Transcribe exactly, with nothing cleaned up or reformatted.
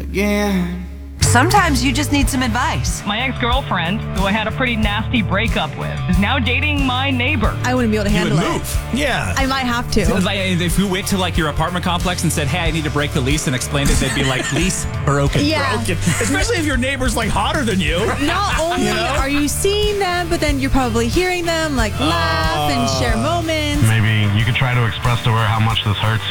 again. Sometimes you just need some advice. My ex-girlfriend, who I had a pretty nasty breakup with, is now dating my neighbor. I wouldn't be able to You would handle it. move. Yeah. I might have to. Like, if you went to like your apartment complex and said, "Hey, I need to break the lease," and explained it, they'd be like, "Lease broken." Yeah. Broken. Especially if your neighbor's like hotter than you. Not only You know? are you seeing them, but then you're probably hearing them like laugh and share moments. Maybe you could try to express to her how much this hurts